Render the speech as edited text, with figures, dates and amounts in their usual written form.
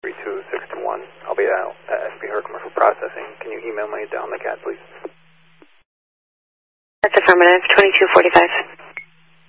3261. I'll be out at SB Her Commercial Processing. Can you email me down the CAD, please? That's affirmative, 2245.